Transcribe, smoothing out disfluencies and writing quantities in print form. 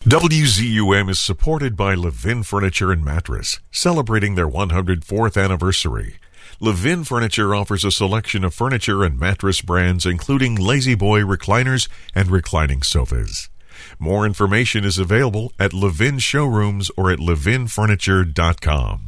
WZUM is supported by Levin Furniture and Mattress, celebrating their 104th anniversary. Levin Furniture offers a selection of furniture and mattress brands, including Lazy Boy recliners and reclining sofas. More information is available at Levin Showrooms or at levinfurniture.com.